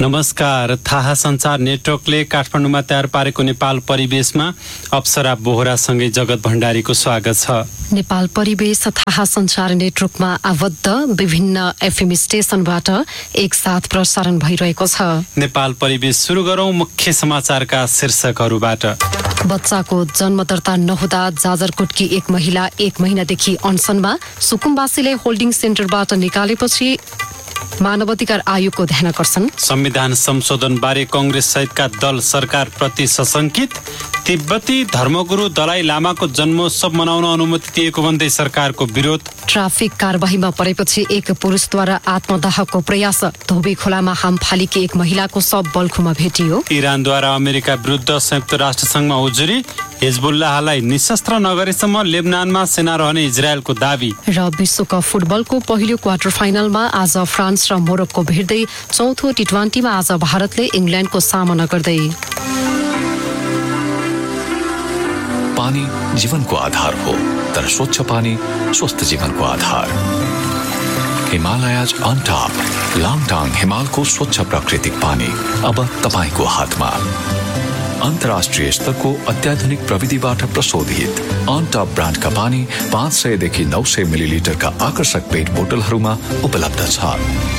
नमस्कार। थाहा सञ्चार नेटवर्कले काठमाडौँमा तयार पारेको नेपाल परिवेशमा अप्सरा बोहरासँगै जगत भण्डारीको स्वागत छ। नेपाल परिवेश थाहा सञ्चार नेटवर्कमा आबद्ध विभिन्न एफएम स्टेशनबाट एकसाथ प्रसारण भइरहेको छ। नेपाल परिवेश सुरु गरौं मुख्य समाचारका शीर्षकहरूबाट। बच्चाको जन्मदर्ता नहुँदा जाजरकोटकी एक महिला 1 महिनादेखि अनसनमा। सुकुम्बासीले होल्डिङ सेन्टरबाट निकालेपछि मानवाधिकार आयोगको ध्यानाकर्षण। संविधान संशोधन बारे कांग्रेस सहितका दल सरकार प्रति सशंकित। तिब्बती धर्मगुरु दलाई लामाको जन्मोत्सव मनाउन अनुमति दिएको भन्दै सरकारको विरोध। ट्राफिक कारबाहीमा परेपछि एक पुरुषद्वारा आत्मदाहको प्रयास। धोबी खोलामा हामफालीकी एक महिलाको शव बल्खुमा भेटियो। इरानद्वारा अमेरिका विरुद्ध संयुक्त राष्ट्रसङ्घमा उजुरी। हिजबुल्लाहलाई निशस्त्र नगरेसम्म लेबनानमा सेना रहने इजरायलको दावी। र विश्वकप फुटबलको पहिलो क्वार्टर फाइनलमा आज फ्रान्स र मोरक्को भिड्दै। चौथो टी20मा आज भारतले इङ्ल्यान्डको सामना गर्दै। पानी जीवनको आधार हो, तर स्वच्छ पानी स्वस्थ जीवनको आधार। हिमालयज अन टप लाङटाङ हिमालको स्वच्छ प्राकृतिक पानी अब तपाईको हातमा। अन्तर्राष्ट्रिय स्तरको अत्याधुनिक प्रविधिबाट प्रशोधित अन टप ब्रान्डका पानी 500 देखि 900 मिलिलिटरका आकर्षक पेट बोतलहरूमा उपलब्ध छ।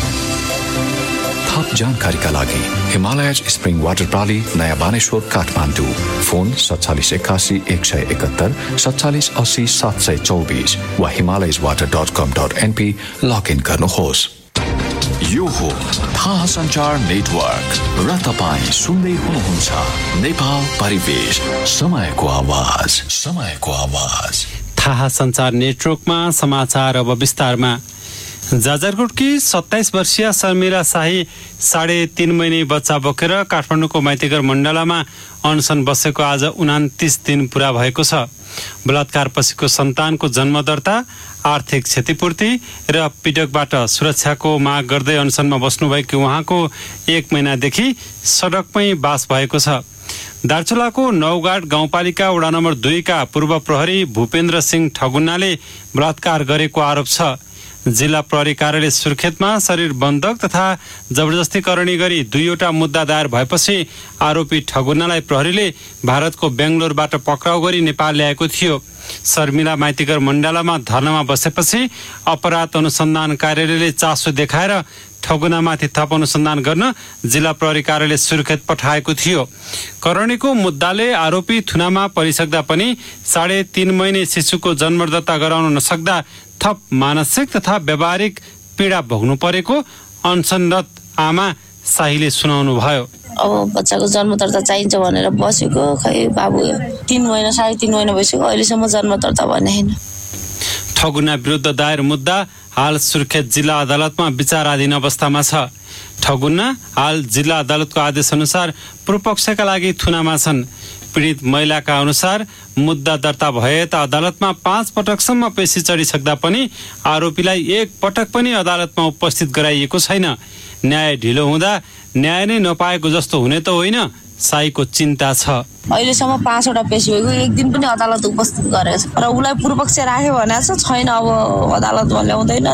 थप जानकारीका लागि हिमालयज स्प्रिङ वाटर प्रणाली नयाँ बानेश्वर काठमाडौँ। फोन 4781 171 47 80 724 वा himalayaswater.com.np लगइन गर्नुहोस्। यो हो थाहा सञ्चार नेटवर्क र तपाईँ सुन्दै हुनुहुन्छ नेपाल परिवेश, समयको आवाज। थाहा सञ्चार नेटवर्कमा समाचार अब विस्तारमा। जाजरकोटकी 27 वर्षीय शर्मिला शाही 3.5 महिने बच्चा बोकेर काठमाडौँको माइतीघर मण्डलामा अनसन बसेको आज 29 दिन पूरा भएको छ। बलात्कारपछिको सन्तानको जन्मदर्ता, आर्थिक क्षतिपूर्ति र पीडकबाट सुरक्षाको माग गर्दै अनसनमा बस्नुभएकी उहाँको 1 महिनादेखि सडकमै बास भएको छ। दार्चुलाको नौगाड गाउँपालिका वडा नम्बर 2 का पूर्व प्रहरी भूपेन्द्र सिंह ठगुन्नाले बलात्कार गरेको आरोप छ। जिल्ला प्रहरी कार्यालय सुर्खेतमा शरीर बन्धक तथा जबरजस्ती करणी गरी 2वटा मुद्दा दायर भएपछि आरोपी ठगुन्नालाई प्रहरीले भारतको बेंगलोरबाट पक्राउ गरी नेपाल ल्याएको थियो। शर्मिला माइतीघर मण्डलामा धर्नामा बसेपछि अपराध अनुसन्धान कार्यालयले चासो देखाएर ठगुनामाथि थप अनुसन्धान गर्न जिल्ला प्रहरी कार्यालय सुर्खेत पठाएको थियो। करणीको मुद्दाले आरोपी थुनामा परिसक्दा पनि 3.5 महिने शिशुको जन्मदर्ता गराउन नसक्दा थप मानसिक तथा व्यावहारिक पीडा भोग्नु परेको अनसनरत आमा शाहीले सुनाउनु भयो। अब बच्चाको जन्मदर्ता चाहिन्छ भनेर बसेको, खै बाबु 3 महिना 3.5 महिना भइसक्यो, अहिलेसम्म जन्मदर्ता भने छैन। ठगुना विरुद्ध दायर मुद्दा हाल सुर्खेत जिल्ला अदालतमा विचाराधीन अवस्थामा छ। ठगुना हाल जिल्ला अदालतको आदेश अनुसार पूर्वपक्षका लागि थुनामा छन्। पीडित महिलाका अनुसार मुद्दा दर्ता भए त अदालतमा 5 पटकसम्म पेशी चढिसक्दा पनि आरोपीलाई 1 पटक पनि अदालतमा उपस्थित गराइएको छैन। न्याय ढिलो हुँदा न्याय नै नपाएको जस्तो हुने त होइन, साईको चिन्ता छ। अहिलेसम्म 5वटा पेशी भएको, 1 दिन पनि अदालत उपस्थित गरेको छ, र उसलाई पूर्वपक्ष राख्यो भने छैन, अब अदालतमा ल्याउँदैन।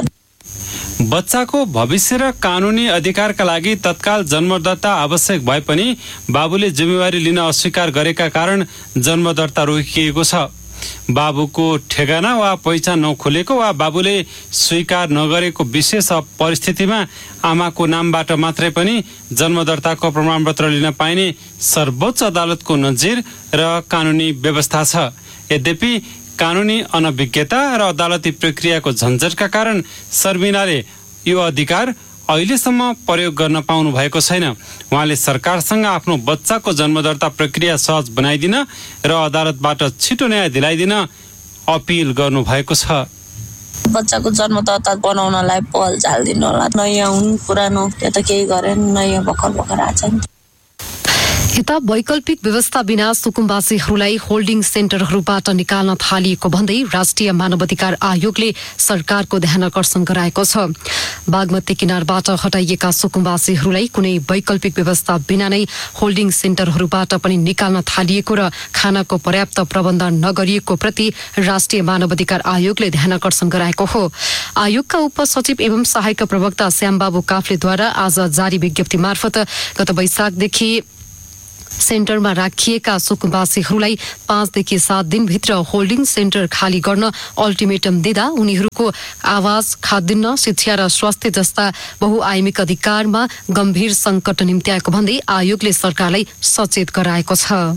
बच्चाको भविष्य र कानुनी अधिकारका लागि तत्काल जन्मदर्ता आवश्यक भए पनि बाबुले जिम्मेवारी लिन अस्वीकार गरेका कारण जन्मदर्ता रोकिएको छ। बाबुको ठेगाना वा पहिचान नखोलेको वा बाबुले स्वीकार नगरेको विशेष परिस्थितिमा आमाको नामबाट मात्रै पनि जन्मदर्ताको प्रमाणपत्र लिन पाइने सर्वोच्च अदालतको नजिर र कानुनी व्यवस्था छ। यद्यपि कानुनी अनभिज्ञता र अदालती प्रक्रियाको झन्झटका कारण शर्मिलाले यो अधिकार अहिलेसम्म प्रयोग गर्न पाउनु भएको छैन। उहाँले सरकारसँग आफ्नो बच्चाको जन्मदर्ता प्रक्रिया सहज बनाइदिन र अदालतबाट छिटो न्याय दिलाइदिन अपिल गर्नु भएको छ। बच्चाको जन्मदर्ता बनाउनलाई पहल चालिदिनु होला। नयाँ हुन् पुरानो त्यो त केही गरेन, नयाँ भर्खर आछ नि। यता वैकल्पिक व्यवस्था बिना सुकुम्बासीहरूलाई होल्डिङ सेन्टरहरूबाट निकाल्न थालिएको भन्दै राष्ट्रिय मानवाधिकार आयोगले सरकारको ध्यानकर्षण गराएको छ। बागमती किनारबाट हटाइएका सुकुम्बासीहरूलाई कुनै वैकल्पिक व्यवस्था बिना नै होल्डिङ सेन्टरहरूबाट पनि निकाल्न थालिएको र खानाको पर्याप्त प्रबन्ध नगरिएको प्रति राष्ट्रिय मानवाधिकार आयोगले ध्यानकर्षण गराएको हो। आयोगका उपसचिव एवं सहायक प्रवक्ता श्यामबाबु काफ्लेद्वारा आज जारी विज्ञप्ति मार्फत गत वैशाखदेखि सेन्टरमा राखिएका सुकुम्बासीहरूलाई 5 देखि 7 दिनभित्र होल्डिङ सेन्टर खाली गर्न अल्टिमेटम दिँदा उनीहरूको आवास, खाद्यान्न, शिक्षा र स्वास्थ्य जस्ता बहुआयामिक अधिकारमा गम्भीर संकट निम्त्याएको भन्दै आयोगले सरकारलाई सचेत गराएको छ।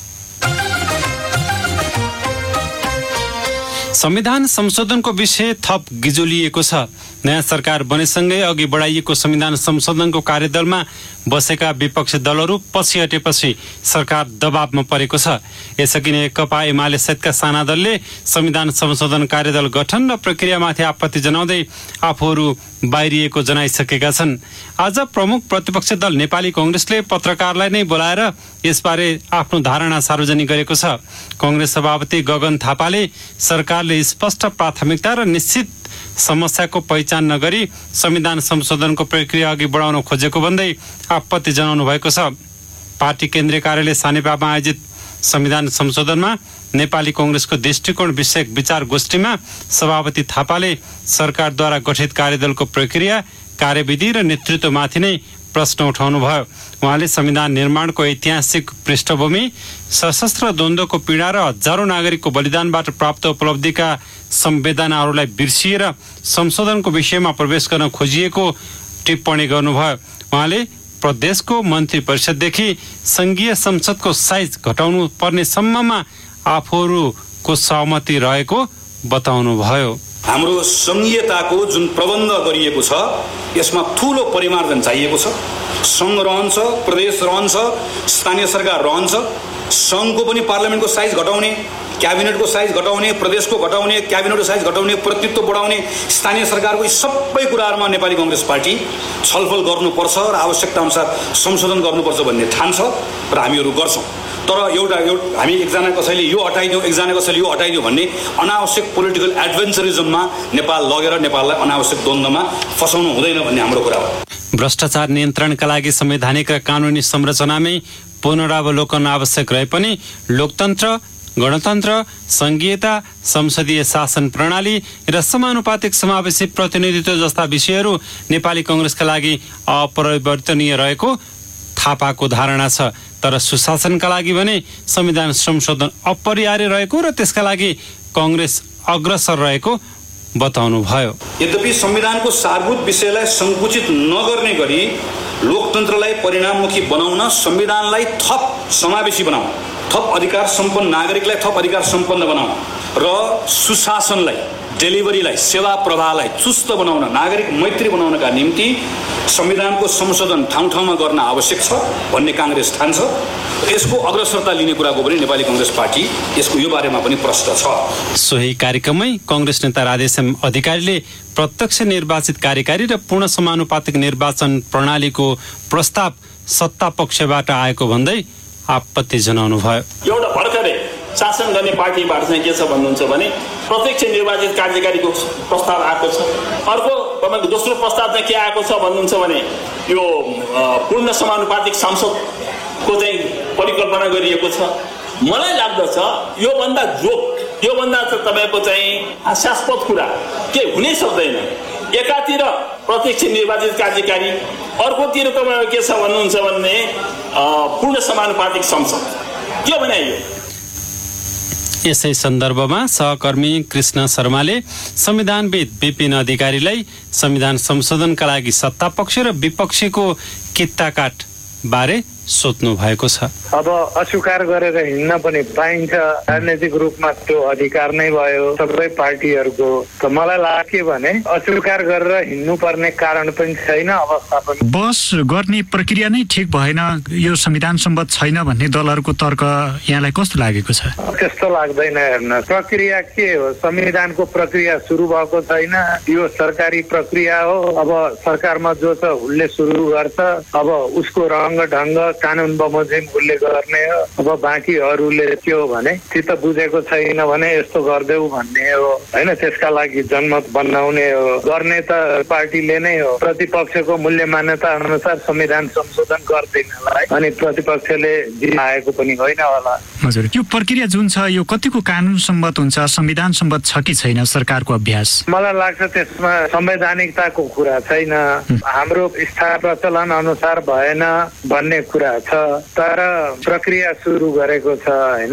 संविधान संशोधनको विषय थप गिजोलिएको छ। नयाँ सरकार बनेसँगै अघि बढाइएको संविधान संशोधनको कार्यदलमा बसेका विपक्षी दलहरू पछि हटेपछि सरकार दबावमा परेको छ। यसअघि नेकपा एमाले सहितका साना दलले संविधान संशोधन कार्यदल गठन र प्रक्रियामाथि आपत्ति जनाउँदै आफूहरू बाहिरिएको जनाइसकेका छन्। आज प्रमुख प्रतिपक्षी दल नेपाली कांग्रेसले पत्रकारलाई नै बोलाएर यसबारे आफ्नो धारणा सार्वजनिक गरेको छ। कांग्रेस सभापति गगन थापाले सरकारले स्पष्ट प्राथमिकता र निश्चित समस्याको पहिचान नगरी संविधान संशोधनको प्रक्रिया अघि बढाउन खोजेको भन्दै आपत्ति जनाउनु भएको छ। पार्टी केन्द्रीय कार्यालय सानेपामा आयोजित संविधान संशोधनमा नेपाली कांग्रेसको दृष्टिकोण विषयक विचार गोष्ठीमा सभापति थापाले सरकारद्वारा गठित कार्यदलको प्रक्रिया, कार्यविधि र नेतृत्वमाथि नै प्रश्न उठाउनुभयो। उहाँले संविधान निर्माणको ऐतिहासिक पृष्ठभूमि, सशस्त्र द्वन्द्वको पीडा र हजारौं नागरिकको बलिदानबाट प्राप्त उपलब्धिका संवेदनाहरूलाई बिर्सिएर संशोधनको विषयमा प्रवेश गर्न खोजिएको टिप्पणी गर्नुभयो। उहाँले प्रदेशको मन्त्री परिषददेखि संघीय संसदको साइज घटाउनु पर्ने सम्ममा आफूहरूको सहमति रहेको बताउनुभयो। हाम्रो संघीयताको जुन प्रबन्ध गरिएको छ यसमा ठूलो परिमार्जन चाहिएको छ। संघ रहन्छ, प्रदेश रहन्छ, स्थानीय सरकार रहन्छ। संघको पनि पार्लियामेन्टको साइज घटाउने, क्याबिनेटको साइज घटाउने, प्रदेशको घटाउने, क्याबिनेटको साइज घटाउने, प्रतिनिधित्व बढाउने, स्थानीय सरकारको सबै कुराहरूमा नेपाली कांग्रेस पार्टी छलफल गर्नुपर्छ र आवश्यकता अनुसार संशोधन गर्नुपर्छ भन्ने ठान्छ र हामीहरू गर्छौं। तर एउटा हामी एकजना कसैले यो हटाइदियो, एकजना कसैले यो हटाइदियो भन्ने अनावश्यक पोलिटिकल एडभेन्चरिजममा नेपाल लगेर नेपाललाई अनावश्यक द्वन्द्वमा फसाउनु हुँदैन भन्ने हाम्रो कुरा हो। भ्रष्टाचार नियन्त्रणका लागि संवैधानिक र कानूनी संरचनामै पुनरावलोकन आवश्यक रहे पनि लोकतन्त्र, गणतन्त्र, संघीयता, संसदीय शासन प्रणाली र समानुपातिक समावेशी प्रतिनिधित्व जस्ता विषयहरू नेपाली कांग्रेसका लागि अपरिवर्तनीय रहेको थापाको धारणा छ। तर सुशासनका लागि भने संविधान संशोधन अपरिहार्य रहेको र त्यसका लागि कांग्रेस अग्रसर रहेको बताउनुभयो। यद्यपि संविधानको सारभूत विषयलाई संकुचित नगर्ने गरी लोकतन्त्रलाई परिणाममुखी बनाउन, संविधानलाई थप समावेशी बनाउन, थप अधिकार सम्पन्न नागरिकलाई थप अधिकार सम्पन्न बनाउन र सुशासनलाई, डेलिभरीलाई, सेवा प्रवाहलाई चुस्त बनाउन, नागरिक मैत्री बनाउनका निम्ति संविधानको संशोधन ठाउँ ठाउँमा गर्न आवश्यक छ भन्ने कांग्रेस ठान्छ। यसको अग्रसरता लिने कुराको पनि नेपाली कांग्रेस पार्टी यसको यो बारेमा पनि प्रष्ट छ। सोही कार्यक्रममै कांग्रेस नेता राधेश्याम अधिकारीले प्रत्यक्ष निर्वाचित कार्यकारी र पूर्ण समानुपातिक निर्वाचन प्रणालीको प्रस्ताव सत्ता पक्षबाट आएको भन्दै आपत्ति जनाउनु भयो। एउटा भर्खरै शासन गर्ने पार्टीबाट चाहिँ के छ भन्नुहुन्छ भने प्रत्यक्ष निर्वाचित कार्यकारीको प्रस्ताव आएको छ। अर्को तपाईको दोस्रो प्रस्ताव चाहिँ के आएको छ भन्नुहुन्छ भने यो पूर्ण समानुपातिक संसदको चाहिँ परिकल्पना गरिएको छ। मलाई लाग्दछ यो भन्दा तपाईको चाहिँ हास्यास्पद कुरा के हुनै सक्दैन। एकातिर प्रत्यक्ष निर्वाचित कार्यकारी, अर्कोतिर तपाईको के छ भन्नुहुन्छ भने पूर्ण समानुपातिक संसद के बनाइयो। यसै सन्दर्भमा सहकर्मी कृष्ण शर्माले संविधानविद विपिन अधिकारीलाई संविधान संशोधनका लागि सत्तापक्ष र विपक्षीको कित्ताकाट बारे सोध्नु भएको छ। अब अस्वीकार गरेर हिँड्न पनि पाइन्छ, राजनैतिक रूपमा त्यो अधिकार नै भयो सबै पार्टीहरूको। त मलाई लाग्यो भने अस्वीकार गरेर हिँड्नु पर्ने कारण पनि छैन, अवस्था पनि। बस गर्ने प्रक्रिया नै ठिक भएन, यो संविधान सम्बद्ध छैन भन्ने दलहरूको तर्क यहाँलाई कस्तो लागेको छ? त्यस्तो लाग्दैन। हेर्न, प्रक्रिया के हो? संविधानको प्रक्रिया सुरु भएको छैन, यो सरकारी प्रक्रिया हो। अब सरकारमा जो छ उसले सुरु गर्छ, अब उसको रङ्ग ढङ्ग कानुन बमोजिम उसले गर्ने हो, अब बाँकी अरूले के हो भने चित्त बुझेको छैन भने यस्तो गरिदेऊ भन्ने हो होइन। त्यसका लागि जनमत बनाउने हो, गर्ने त पार्टीले नै हो। प्रतिपक्षको मूल्य मान्यता अनुसार संविधान संशोधन गर्दैन होला अनि प्रतिपक्षले जिताएको पनि होइन होला। हजुर, यो प्रक्रिया जुन छ यो कतिको कानुन सम्मत हुन्छ, संविधान सम्मत छ कि छैन सरकारको अभ्यास? मलाई लाग्छ त्यसमा संवैधानिकताको कुरा छैन, हाम्रो स्थायी प्रचलन अनुसार भएन भन्ने कुरा छ। तर प्रक्रिया सुरु गरेको छ होइन,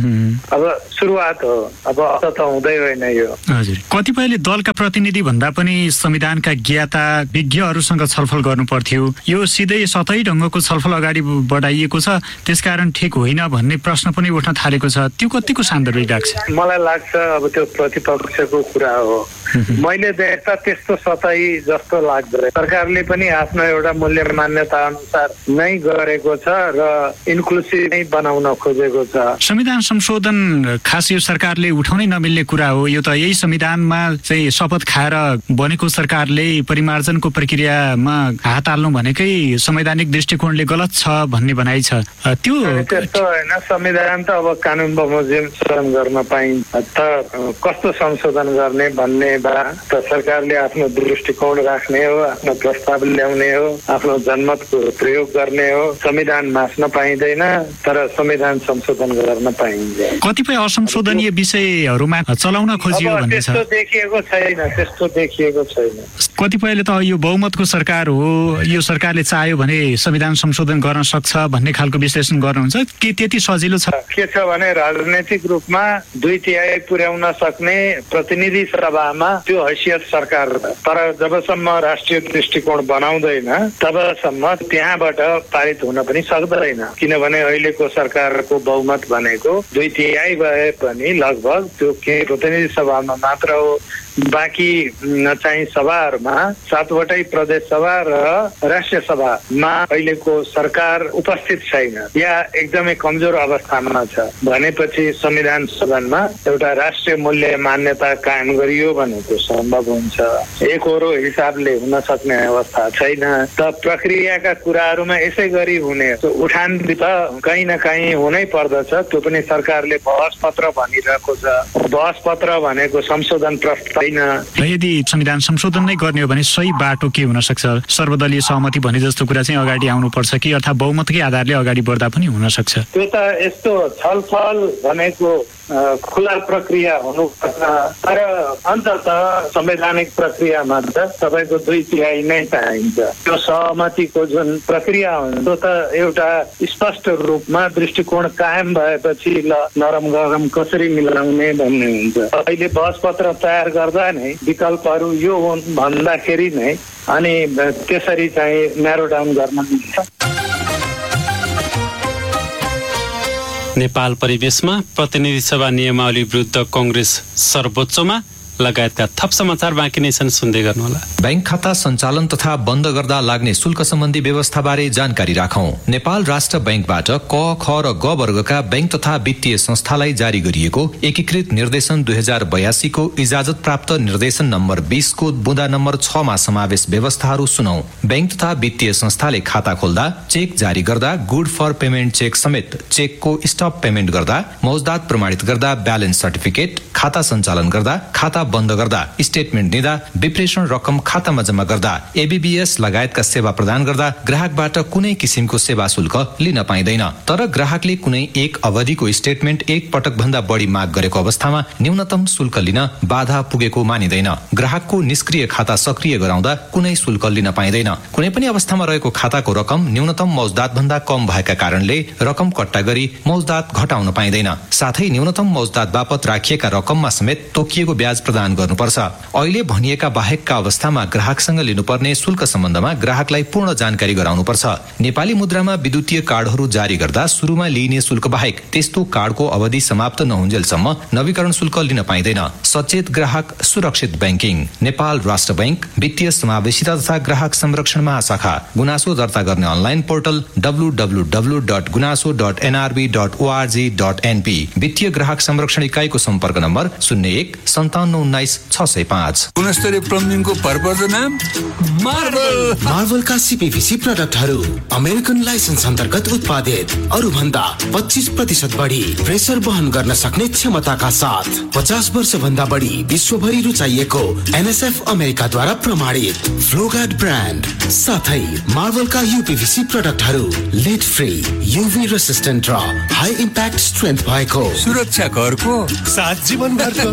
अब सुरुवात हो, अब त हुँदै होइन यो। हजुर, कतिपयले दलका प्रतिनिधि भन्दा पनि संविधानका ज्ञाता विज्ञहरूसँग छलफल गर्नु पर्थ्यो, यो सिधै सतही ढङ्गको छलफल अगाडि बढाइएको छ, त्यसकारण ठिक होइन भन्ने प्रश्न पनि उठ्न थालेको छ। त्यो कतिको सान्दर्भिक लाग्छ? मलाई लाग्छ अब त्यो प्रतिपक्षको कुरा हो। मैले देख्दा त्यस्तो सतही जस्तो लाग्दैन। सरकारले पनि आफ्नो एउटा मूल्य मान्यता अनुसार नै गरेको छ र इन्क्लुसिभ नै बनाउन खोजेको छ। संविधान संशोधन खास यो सरकारले उठाउनै नमिल्ने कुरा हो। यो त यही संविधानमा चाहिँ शपथ खाएर बनेको सरकारले परिमार्जनको प्रक्रियामा हात हाल्नु भनेकै संवैधानिक दृष्टिकोणले गलत छ भन्ने भनाइ छ। त्यो त्यस्तो होइन, संविधान त अब कानुन बमोजिम संशोधन गर्न पाइन्छ त कस्तो संशोधन गर्ने भन्ने त सरकारले आफ्नो दृष्टिकोण राख्ने हो, आफ्नो प्रस्ताव ल्याउने हो, आफ्नो जनमतको प्रयोग गर्ने हो। संविधान मास्न पाइँदैन तर संविधान संशोधन गर्न पाइन्छ। कतिपय असंशोधनीय विषयहरूमा चलाउन खोजियो भन्ने छ। त्यस्तो देखिएको छैन, त्यस्तो देखिएको छैन। कतिपयले त यो बहुमतको सरकार हो, यो सरकारले चाह्यो भने संविधान संशोधन गर्न सक्छ भन्ने खालको विश्लेषण गर्नुहुन्छ के त्यति सजिलो छ? के छ भने राजनैतिक रूपमा 2/3 पुर्याउन सक्ने प्रतिनिधि सभामा त्यो हैसियत सरकार, तर जबसम्म राष्ट्रिय दृष्टिकोण बनाउँदैन तबसम्म त्यहाँबाट पारित हुन पनि सक्दैन। किनभने अहिलेको सरकारको बहुमत भनेको 2/3 भए पनि लगभग त्यो के प्रतिनिधि सभामा मात्र हो। बाँकी चाहिँ सभाहरूमा 7वटै प्रदेश सभा र राष्ट्रिय सभामा अहिलेको सरकार उपस्थित छैन या एकदमै कमजोर अवस्थामा छ भनेपछि संविधान सदनमा एउटा राष्ट्रिय मूल्य मान्यता कायम गरियो भनेको सम्भव हुन्छ। एकहोरो हिसाबले हुन सक्ने अवस्था छैन। त प्रक्रियाका कुराहरूमा यसै गरी हुने उठान त कहीँ न कहीँ हुनै पर्दछ। त्यो पनि सरकारले बहस पत्र भनिरहेको छ। बहस पत्र भनेको संशोधन प्रस्ताव। यदि संविधान संशोधन नै गर्ने हो भने सही बाटो के हुन सक्छ? सर्वदलीय सहमति भने जस्तो कुरा चाहिँ अगाडि आउनुपर्छ कि अथवा बहुमतकै आधारले अगाडि बढ्दा पनि हुन सक्छ? त्यो त यस्तो छलफल भनेको खुला प्रक्रिया हुनुपर्छ, तर अन्ततः संवैधानिक प्रक्रियामा त सबैको 2/3 नै चाहिन्छ। त्यो सहमतिको जुन प्रक्रिया हुन्छ त्यो त एउटा स्पष्ट रूपमा दृष्टिकोण कायम भएपछि ल नरम गरम कसरी मिलाउने भन्ने हुन्छ। अहिले बहस पत्र तयार गर्दा नै विकल्पहरू यो हुन् भन्दाखेरि नै अनि त्यसरी चाहिँ न्यारो डाउन गर्न मिल्छ। नेपाल परिवेशमा प्रतिनिधि सभा नियमावली विरुद्ध कांग्रेस सर्वोच्चमा लगायतका थप समाचार बाँकी नै छन्, सुन्दै गर्नुहोला। बैंक खाता सञ्चालन तथा बन्द गर्दा लाग्ने शुल्क सम्बन्धी व्यवस्थाबारे जानकारी राखौं। नेपाल राष्ट्र बैंकबाट क, ख र ग वर्गका बैंक तथा वित्तीय संस्थालाई जारी गरिएको एकीकृत निर्देशन 2082 को इजाजत प्राप्त निर्देशन नम्बर 20 को बुँदा नम्बर 6 मा समावेश व्यवस्थाहरू सुनौ। बैंक तथा वित्तीय संस्थाले खाता खोल्दा, चेक जारी गर्दा, गुड फर पेमेन्ट चेक समेत चेकको स्टप पेमेन्ट गर्दा, मौजदात प्रमाणित गर्दा, ब्यालेन्स सर्टिफिकेट, खाता सञ्चालन गर्दा, खाता बन्द गर्दा, स्टेटमेन्ट दिँदा, विप्रेषण रकम खातामा जम्मा गर्दा, एबीबीएस लगायतका सेवा प्रदान गर्दा ग्राहकबाट कुनै किसिमको सेवा शुल्क लिन पाइँदैन। तर ग्राहकले कुनै एक अवधिको स्टेटमेन्ट एक पटक भन्दा बढी माग गरेको अवस्थामा न्यूनतम शुल्क लिन बाधा पुगेको मानिँदैन। ग्राहकको निष्क्रिय खाता सक्रिय गराउँदा कुनै शुल्क लिन पाइँदैन। कुनै पनि अवस्थामा रहेको खाताको रकम न्यूनतम मौजदात भन्दा कम भएका कारणले रकम कट्टा गरी मौजदात घटाउन पाइँदैन। साथै न्यूनतम मौजदात बापत राखिएका रकममा समेत तोकिएको ब्याज प्रदान गर्नुपर्छ। अहिले भनिएका बाहेकका अवस्थामा ग्राहकसँग लिनुपर्ने शुल्क सम्बन्धमा ग्राहकलाई पूर्ण जानकारी गराउनुपर्छ। नेपाली मुद्रामा विद्युतीय कार्डहरू जारी गर्दा सुरुमा लिइने शुल्क बाहेक त्यस्तो कार्डको अवधि समाप्त नहुन्जेलसम्म नवीकरण शुल्क लिन पाइँदैन। सचेत ग्राहक सुरक्षित बैंकिङ। नेपाल राष्ट्र बैंक वित्तीय समावेशिता तथा ग्राहक संरक्षण महाशाखा। गुनासो दर्ता गर्ने अनलाइन पोर्टल www.gunaso.nrb.org.np। वित्तीय ग्राहक संरक्षण इकाइको सम्पर्क नम्बर 01 97 019-605। गुणस्तरीय प्लम्बिङको भरपर्दो नाम मार्वलका सीपीवीसी प्रोडक्टहरू अमेरिकन लाइसेन्स अन्तर्गत उत्पादित, अरू भन्दा 25% बढी प्रेसर वहन गर्न सक्ने क्षमताका साथ 50 वर्ष भन्दा बढी विश्वभरि रुचाइएको एनएसएफ अमेरिकाद्वारा प्रमाणित फ्लोगार्ड ब्रान्ड साथै मार्वलका यूपीवीसी प्रोडक्टहरू लेड फ्री, यूवी रेसिस्टेन्ट र हाई इम्प्याक्ट स्ट्रेन्थ भएको, सुरक्षा घरको साथ जीवनभरको।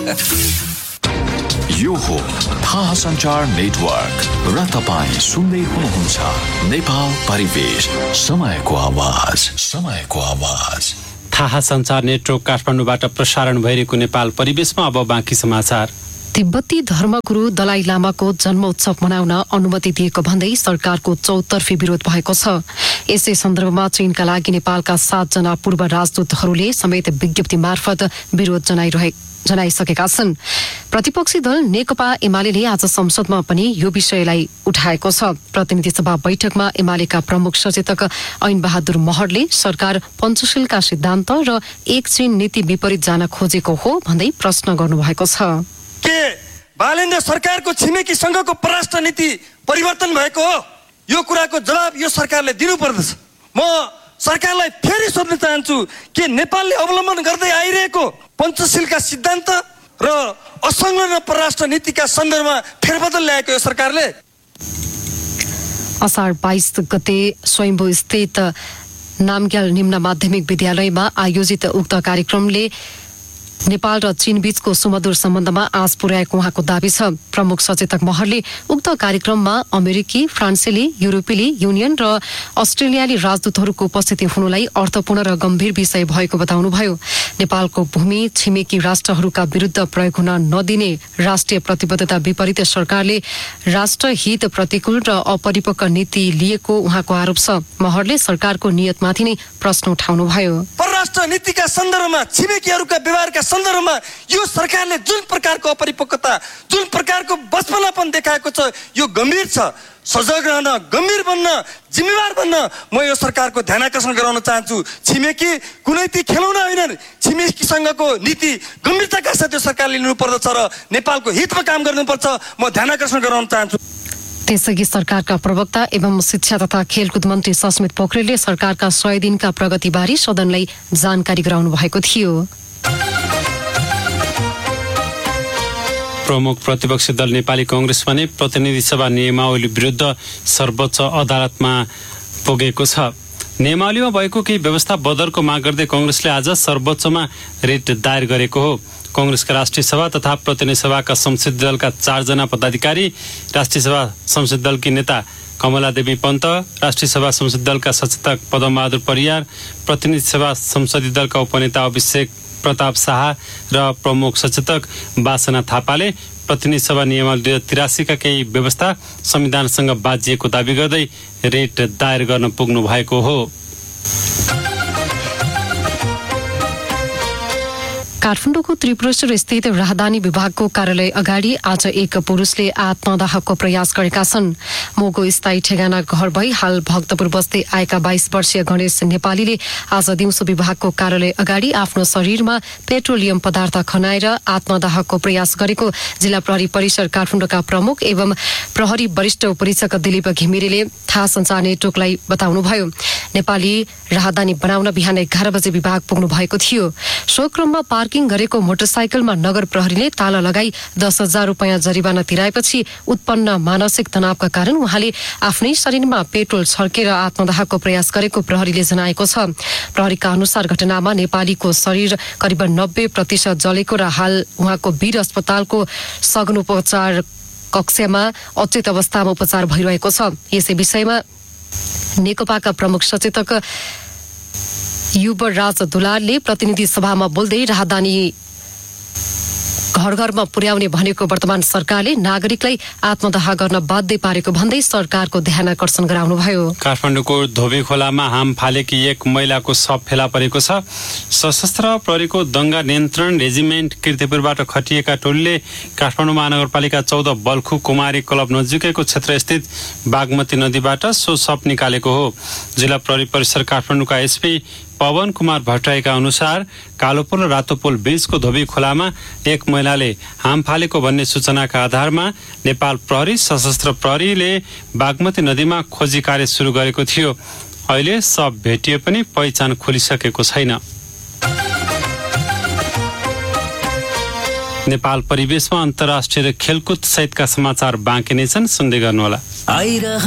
यो हो थाहा सञ्चार नेटवर्क र तपाईँ सुन्दै हुनुहुन्छ नेपाल परिवेश, समयको आवाज। थाहा सञ्चार नेटवर्क काठमाडौँबाट प्रसारण भइरहेको नेपाल परिवेशमा अब बाँकी समाचार। तिब्बती धर्मगुरु दलाई लामाको जन्म उत्सव मनाउन अनुमति दिएको भन्दै सरकारको चौतर्फी विरोध भएको छ। यसै सन्दर्भमा चीनका लागि नेपालका 7 जना पूर्व राजदूतहरूले समेत विज्ञप्ति मार्फत विरोध जनाइसकेका छन्। प्रतिपक्षी दल नेकपा एमाले आज संसदमा पनि यो विषयलाई उठाएको छ। प्रतिनिधि सभा बैठकमा एमालेका प्रमुख सचेतक ऐन बहादुर महरले सरकार पञ्चशीलका सिद्धान्त र एक चीन नीति विपरीत जान खोजेको हो भन्दै प्रश्न गर्नुभएको छ। के बालेन्द्र सरकारको छिमेकी संघको परराष्ट्र नीति परिवर्तन भएको हो? यो कुराको जवाब यो सरकारले दिनुपर्दछ। म सरकारलाई फेरि सोध्न चाहन्छु के नेपालले अवलम्बन गर्दै आइरहेको पञ्चशीलका सिद्धान्त र असंलग्न परराष्ट्र नीतिका सन्दर्भमा फेरबदल ल्याएको यो सरकारले? असार 22 गते स्वयम्भू स्थित नामग्याल निम्न माध्यमिक विद्यालयमा आयोजित उक्त कार्यक्रमले नेपाल र चीन बीचको सुमधुर सम्बन्धमा आँच पुर्याएको उहाँको दावी छ। प्रमुख सचेतक महरले उक्त कार्यक्रममा अमेरिकी, फ्रान्सेली, युरोपेली युनियन र अस्ट्रेलियाली राजदूतहरूको उपस्थिति हुनुलाई अर्थपूर्ण र गम्भीर विषय भएको बताउनुभयो। नेपालको भूमि छिमेकी राष्ट्रहरूका विरुद्ध प्रयोग हुन नदिने राष्ट्रिय प्रतिबद्धता विपरीत सरकारले राष्ट्रहित प्रतिकूल र अपरिपक्व नीति लिएको उहाँको आरोप छ। महरले सरकारको नियतमाथि नै प्रश्न उठाउनुभयो। परराष्ट्र नीतिका सन्दर्भमा छिमेकीहरूका व्यवहारका सन्दर्भमा यो सरकारले जुन प्रकारको अपरिपक्वता, जुन प्रकारको बचपनापन देखाएको छ यो गम्भीर छ। सजग रहन, गम्भीर बन्न, जिम्मेवार बन्न म यो सरकारको ध्यान आकर्षण गराउन चाहन्छु। छिमेकी कुनै ती खेलौना होइनन्। छिमेकीसँगको नीति गम्भीरताका साथ यो सरकारले लिनुपर्दछ र नेपालको हितमा काम गर्नुपर्छ। म ध्यान आकर्षण गराउन चाहन्छु। त्यसअघि सरकारका प्रवक्ता एवं शिक्षा तथा खेलकुद मन्त्री सस्मित पोखरेलले सरकारका 100 दिनका प्रगतिबारे सदनलाई जानकारी गराउनु भएको थियो। प्रमुख प्रतिपक्षी दल नेपाली कांग्रेस भने प्रतिनिधि सभा नियमावली विरुद्ध सर्वोच्च अदालतमा पुगेको छ। नियमावलीमा भएको केही व्यवस्था बदलको माग गर्दै कांग्रेसले आज सर्वोच्चमा रिट दायर गरेको हो। कांग्रेसका राष्ट्रिय सभा तथा प्रतिनिधि सभाका संसदीय दलका 4 जना पदाधिकारी, राष्ट्रिय सभा संसदीय दलकी नेता कमला देवी पन्त, राष्ट्रिय सभा संसदीय दलका सचेतक पदमबहादुर परियार, प्रतिनिधि सभा संसदीय दलका उपनेता अभिषेक प्रताप शाह र प्रमुख सचेतक वासना थापाले प्रतिनिधि सभा नियमावली 2083 का केही व्यवस्था संविधानसँग बाजिएको दावी गर्दै रिट दायर गर्न पुग्नु भएको हो। काठमाडौँको त्रिपुरेश्वर स्थित राहदानी विभागको कार्यालय अगाडि आज एक पुरुषले आत्मदाहको प्रयास गरेका छन्। मोगो स्थायी ठेगाना घर भई हाल भक्तपुर बस्दै आएका 22 वर्षीय गणेश नेपालीले आज दिउँसो विभागको कार्यालय अगाडि आफ्नो शरीरमा पेट्रोलियम पदार्थ खनाएर आत्मदाहको प्रयास गरेको जिल्ला प्रहरी परिसर काठमाडौँका प्रमुख एवं प्रहरी वरिष्ठ उपरीक्षक दिलीप घिमिरेले थाहा सञ्चार नेटवर्कलाई बताउनुभयो। नेपाली राहदानी बनाउन बिहान 11 बजे विभाग पुग्नु भएको थियो। सो क्रममा पार्किङ गरेको मोटरसाइकलमा नगर प्रहरीले ताला लगाई 10,000 रुपैयाँ जरिवाना तिराएपछि उत्पन्न मानसिक तनावका कारण उहाँले आफ्नै शरीरमा पेट्रोल छर्केर आत्मदाहको प्रयास गरेको प्रहरीले जनाएको छ। प्रहरीका अनुसार घटनामा नेपालीको शरीर करिब 90% जलेको र हाल उहाँको वीर अस्पतालको सघन उपचार कक्षमा अचेत अवस्थामा उपचार भइरहेको छ। यसै विषयमा नेकपाका प्रमुख सचेतक युवराज दुलालले प्रतिनिधि सभामा बोल्दै राहदानी घर घरमा पुर्याउने भनेको वर्तमान सरकारले नागरिकलाई आत्मदाह गर्न बाध्य पारेको भन्दै सरकारको ध्यान आकर्षण गराउनुभयो। काठमाडौँको धोबी खोलामा हाम फालेकी एक महिलाको शव फेला परेको छ। सशस्त्र प्रहरीको दंगा नियन्त्रण रेजिमेन्ट कीर्तिपुरबाट खटिएका टोलीले काठमाडौँ महानगरपालिका 14 बल्खु कुमारी क्लब नजिकैको क्षेत्र स्थित बागमती नदीबाट सो शव निकालेको हो। जिल्ला प्रहरी परिसर काठमाडौँका एसपी पवन कुमार भट्टराईका अनुसार कालोपुल र रातोपुल बीचको धोबी खोलामा एक महिलाले हाम फालेको भन्ने सूचनाका आधारमा नेपाल प्रहरी सशस्त्र प्रहरीले बागमती नदीमा खोजी कार्य सुरु गरेको थियो। अहिले शव भेटिए पनि पहिचान खुलिसकेको छैन। नेपाल परिवेशमा अन्तर्राष्ट्रिय खेलकुद सहितका समाचार बाँकी नै छन्, सुन्दै गर्नुहोला।